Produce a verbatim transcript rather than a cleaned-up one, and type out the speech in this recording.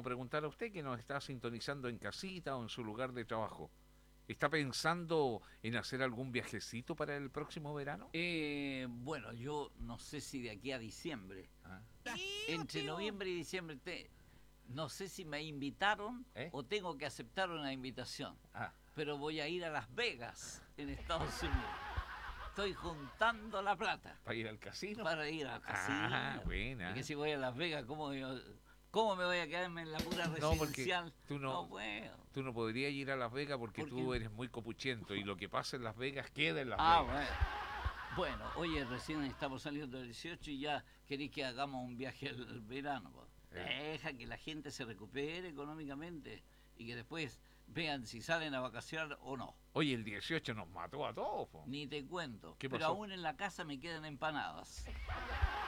preguntar a usted que nos está sintonizando en casita o en su lugar de trabajo. ¿Está pensando en hacer algún viajecito para el próximo verano? Eh, bueno, yo no sé si de aquí a diciembre, Ah, entre noviembre y diciembre, te, no sé si me invitaron ¿Eh? o tengo que aceptar una invitación, ah, pero voy a ir a Las Vegas, en Estados Unidos. Estoy juntando la plata ¿para ir al casino? para ir al Ah, casino. buena. Y que si voy a Las Vegas, ¿cómo, yo- cómo me voy a quedarme en la pura No, porque residencial? tú no, No puedo. tú no podrías ir a Las Vegas porque ¿Por tú qué? eres muy copuchento y lo que pasa en Las Vegas queda en Las Ah, Vegas. bueno. Bueno, oye, recién estamos saliendo del dieciocho y ya queréis que hagamos un viaje al verano. Po. Eh. Deja que la gente se recupere económicamente y que después vean si salen a vacacionar o no. Oye, el dieciocho nos mató a todos, po. Ni te cuento. ¿Qué Pero pasó? aún en la casa me quedan empanadas.